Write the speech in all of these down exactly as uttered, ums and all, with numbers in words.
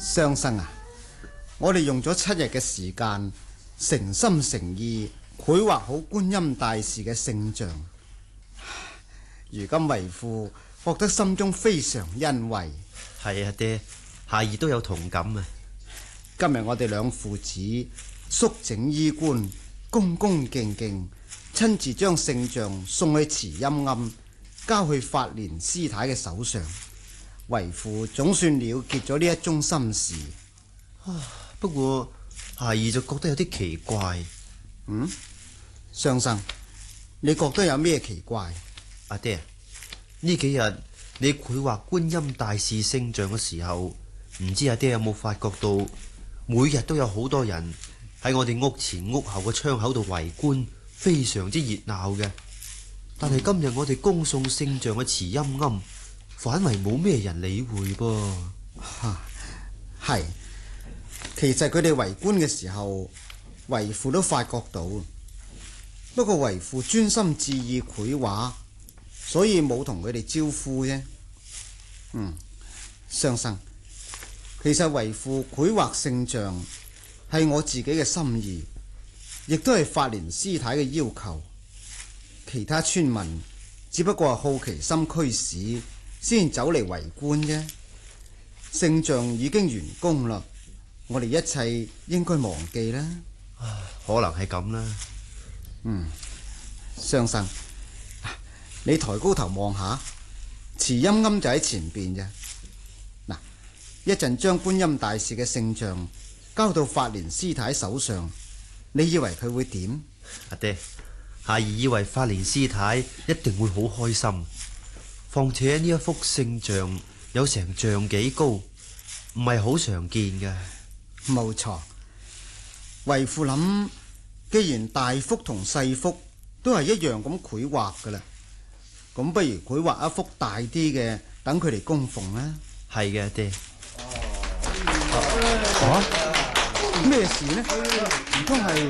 相生啊，我哋用咗七日嘅時間，誠心誠意繪畫好觀音大士嘅聖像。如今為父覺得心中非常欣慰。 係啊，爹，孩兒都有同感啊。 今日我哋兩父子肅整衣冠，恭恭敬敬，親自將聖像送去慈陰庵，交去法蓮師太嘅手上。為父總算了結咗呢一宗心事。 不過孩兒就覺得有啲奇怪。 嗯，相生，你覺得有咩奇怪？ 阿爹，呢幾日你繪畫觀音大士聖像嘅時候，唔知阿爹有冇發覺到，每日都有好多人喺我哋屋前屋後嘅窗口度圍觀，非常之熱鬧嘅。但係今日我哋恭送聖像嘅慈陰庵，反為冇咩人理會噃。 係，其實佢哋圍觀嘅時候，為父都發覺到，不過為父專心致意繪畫，所以冇同佢哋招呼啫。嗯，相生，其實為父繪畫聖像係我自己嘅心意，亦都係法蓮師太嘅要求。其他村民只不過係好奇心驅使，先走嚟圍觀啫。聖像已經完工啦，我哋一切應該忘記啦。 可能係咁啦。 嗯，相生，你抬高頭望下，慈陰庵就喺前邊啫。嗱，一陣將觀音大士嘅聖像交到法蓮師太手上，你以為佢會點？ 阿爹，孩兒以為法蓮師太一定會好開心。況且呢一幅聖像有成丈幾高，唔係好常見嘅。 冇錯，為父諗，既然大幅同細幅都係一樣咁繪畫噶啦，咁不如繪畫一幅大啲嘅，等佢哋供奉啦。 係嘅，阿爹。 啊？咩事呢？唔通係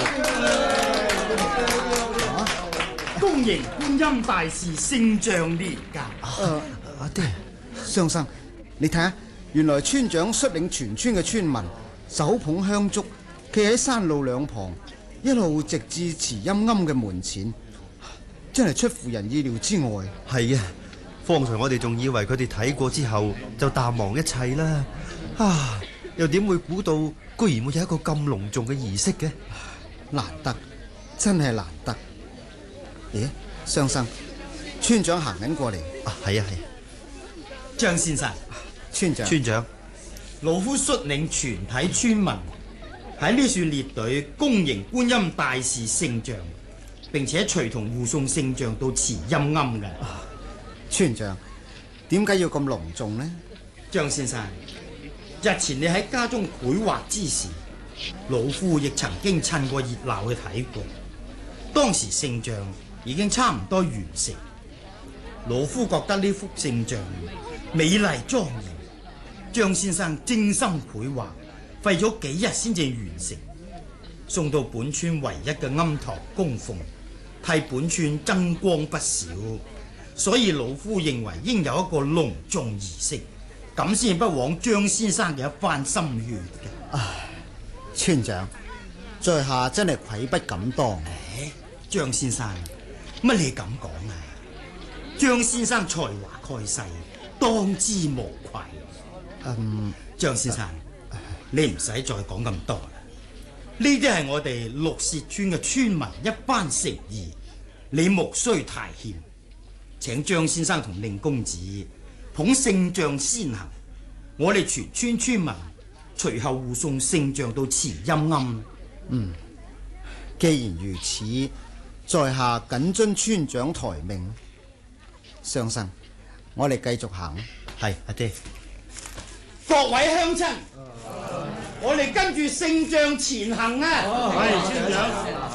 啊？ 恭迎觀音大士聖像年鑑。 誒，阿爹，相生，你睇下，原來村長率領全村嘅村民手捧香燭，企喺山路兩旁，一路直至慈陰庵嘅門前，真係出乎人意料之外。 係啊，方才我哋仲以為佢哋睇過之後就淡忘一切啦。啊，又點會估到居然會有一個咁隆重嘅儀式嘅？ 難得，真係難得。咦，相生，村長行緊過嚟。 啊，係啊係。 張先生， 村長， 村長， 老夫率領全體村民喺呢處列隊恭迎觀音大士聖像，並且隨同護送聖像到慈陰庵嘅。 村長，點解要咁隆重呢？ 張先生，日前你喺家中繪畫之時，老夫亦曾經趁過熱鬧去睇過。當時聖像已經差唔多完成，老夫覺得呢幅聖像美麗莊嚴。張先生精心繪畫，費咗幾日先至完成，送到本村唯一嘅庵堂供奉，替本村增光不少。所以老夫認為應有一個隆重儀式，咁先不枉張先生嘅一番心血嘅。 唉，村長，在下真係愧不敢當。 唉，張先生，乜你咁講啊？張先生才華蓋世，當之無愧。 嗯， 張先生，呃、你唔使再講咁多啦。呢啲係我哋綠屑村嘅村民一番誠意，你無需太謙。請張先生同令公子捧聖像先行，我哋全村村民隨後護送聖像到慈陰庵。 嗯，既然如此，在下謹遵村長台命。相生，我哋繼續行。 係阿爹。 各位鄉親，我哋跟住聖像前行啊！ 係村長。